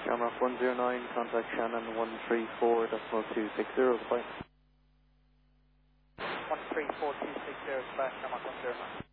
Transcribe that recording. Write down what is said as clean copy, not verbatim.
Shamrock 109, contact Shannon 134.260, goodbye. 134.260, goodbye, Shamrock 109.